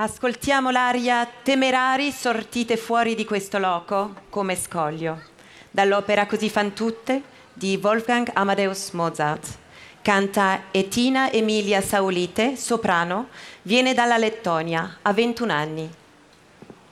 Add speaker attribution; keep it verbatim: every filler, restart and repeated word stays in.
Speaker 1: Ascoltiamo l'aria Temerari sortite fuori di questo loco come scoglio, dall'opera Così fan tutte di Wolfgang Amadeus Mozart. Canta Etina Emilia Saulite, soprano, viene dalla Lettonia, ha ventuno anni.